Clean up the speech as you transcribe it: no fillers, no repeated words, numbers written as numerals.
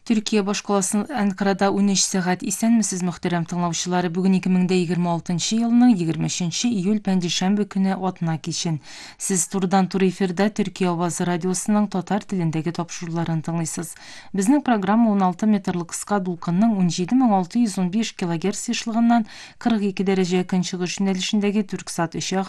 Türkiye башкаласы Анкарада 13 сәгать исәнмесез мөхтәрәм тыңлаучылары, бүгін 2026 елның 23 июль пәнҗешәмбе көне атна кичен. Сез турыдан-туры эфирда Төркия авазы радиосының татар телендәге тапшыруларын тыңлыйсыз. Безнең программа 16 метрлык кыска дулкынның 17615 кГц ешлыгыннан 42 дәрәҗә көнчыгыш юнәлешендәге Түрксат 3